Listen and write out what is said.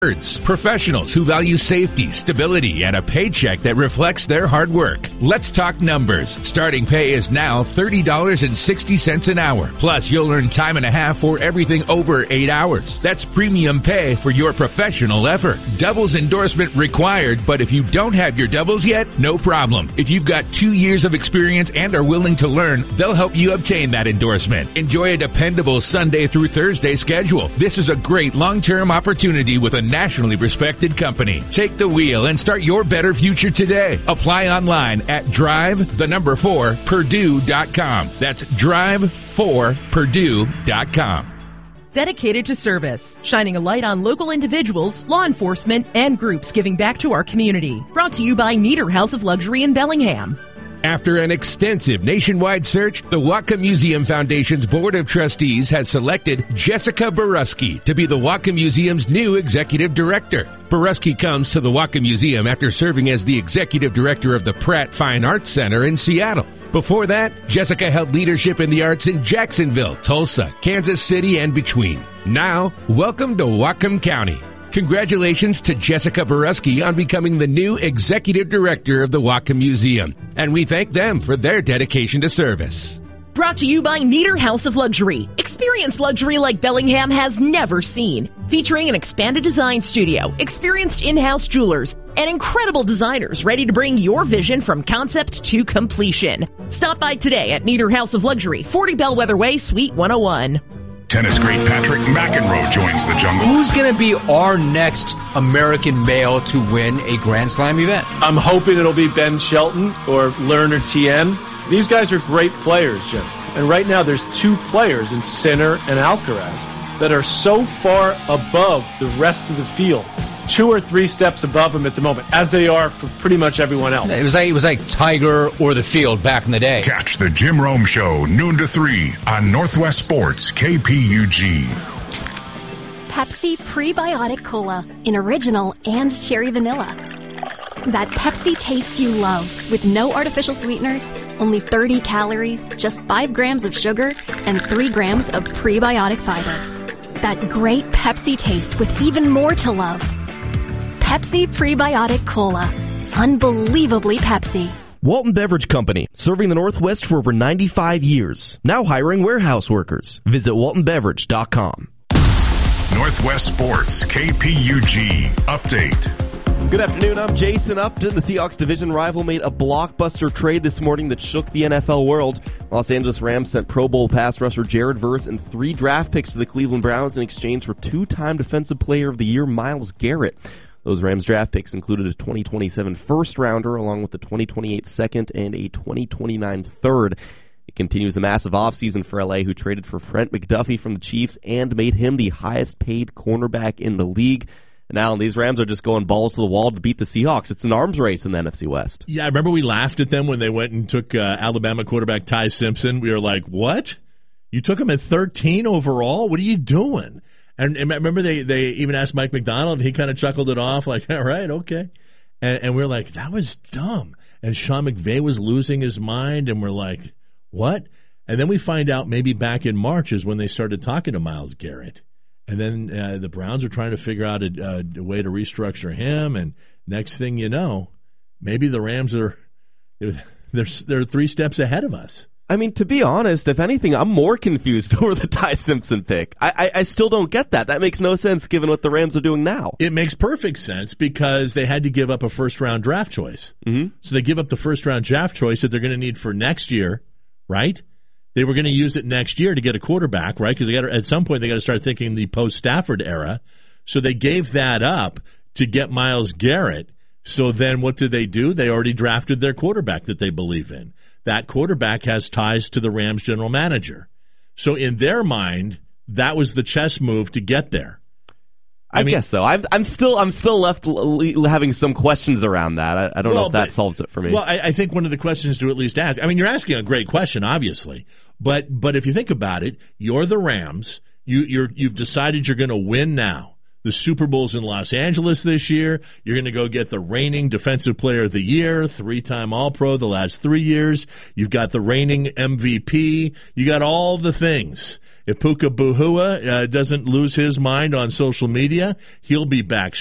Professionals who value safety, stability, and a paycheck that reflects their hard work. Let's talk numbers. Starting pay is now $30.60 an hour. Plus, you'll earn time and a half for everything over 8 hours. That's premium pay for your professional effort. Doubles endorsement required, but if you don't have your doubles yet, no problem. If you've got 2 years of experience and are willing to learn, they'll help you obtain that endorsement. Enjoy a dependable Sunday through Thursday schedule. This is a great long-term opportunity with a nationally respected company. Take the wheel and start your better future today. Apply online at drive4purdue.com. That's drive4purdue.com. Dedicated to service, shining a light on local individuals, law enforcement, and groups giving back to our community. Brought to you by Nieder House of Luxury in Bellingham. After an extensive nationwide search, the Whatcom Museum Foundation's Board of Trustees has selected Jessica Boruski to be the Whatcom Museum's new executive director. Boruski comes to the Whatcom Museum after serving as the executive director of the Pratt Fine Arts Center in Seattle. Before that, Jessica held leadership in the arts in Jacksonville, Tulsa, Kansas City, and between. Now, welcome to Whatcom County. Congratulations to Jessica Boruski on becoming the new executive director of the Whatcom Museum, and we thank them for their dedication to service. Brought to you by Nieder House of Luxury. Experience luxury like Bellingham has never seen. Featuring an expanded design studio, experienced in-house jewelers, and incredible designers ready to bring your vision from concept to completion. Stop by today at Nieder House of Luxury, 40 Bellwether Way, Suite 101. Tennis great Patrick McEnroe joins the jungle. Who's going to be our next American male to win a Grand Slam event? I'm hoping it'll be Ben Shelton or Lerner TM. These guys are great players, Jim. And right now there's 2 players in Sinner and Alcaraz that are so far above the rest of the field. 2 or 3 steps above them at the moment, as they are for pretty much everyone else. It was like Tiger or the field back in the day. Catch the Jim Rome Show, noon to 3 on Northwest Sports, KPUG. Pepsi Prebiotic Cola in original and cherry vanilla. That Pepsi taste you love with no artificial sweeteners, only 30 calories, just 5 grams of sugar, and 3 grams of prebiotic fiber. That great Pepsi taste with even more to love. Pepsi Prebiotic Cola. Unbelievably Pepsi. Walton Beverage Company, serving the Northwest for over 95 years. Now hiring warehouse workers. Visit waltonbeverage.com. Northwest Sports, KPUG. Update. Good afternoon, I'm Jason Upton. The Seahawks division rival made a blockbuster trade this morning that shook the NFL world. Los Angeles Rams sent Pro Bowl pass rusher Jared Verse and 3 draft picks to the Cleveland Browns in exchange for 2-time Defensive Player of the Year Myles Garrett. Those Rams draft picks included a 2027 first-rounder along with a 2028 second and a 2029 third. It continues a massive offseason for LA, who traded for Trent McDuffie from the Chiefs and made him the highest-paid cornerback in the league. Now, these Rams are just going balls to the wall to beat the Seahawks. It's an arms race in the NFC West. Yeah, I remember we laughed at them when they went and took Alabama quarterback Ty Simpson. We were like, what? You took him at 13 overall? What are you doing? And remember they even asked Mike McDonald, and he kind of chuckled it off like, all right, okay. And we're like, that was dumb. And Sean McVay was losing his mind, and we're like, what? And then we find out maybe back in March is when they started talking to Myles Garrett. And then the Browns are trying to figure out a way to restructure him. And next thing you know, maybe the Rams they're 3 steps ahead of us. I mean, to be honest, if anything, I'm more confused over the Ty Simpson pick. I still don't get that. That makes no sense given what the Rams are doing now. It makes perfect sense because they had to give up a first-round draft choice. Mm-hmm. So they give up the first-round draft choice that they're going to need for next year, right? They were going to use it next year to get a quarterback, right? Because at some point they got to start thinking the post-Stafford era. So they gave that up to get Myles Garrett. So then what did they do? They already drafted their quarterback that they believe in. That quarterback has ties to the Rams general manager. So in their mind, that was the chess move to get there. I guess so. I'm still left having some questions around that. I don't know if that solves it for me. Well, I think one of the questions to at least ask. I mean, you're asking a great question, obviously, but if you think about it, you're the Rams. You've decided you're going to win now. The Super Bowl's in Los Angeles this year. You're going to go get the reigning Defensive Player of the Year, 3-time All-Pro the last 3 years. You've got the reigning MVP. You got all the things. If Puka Buhua doesn't lose his mind on social media, he'll be back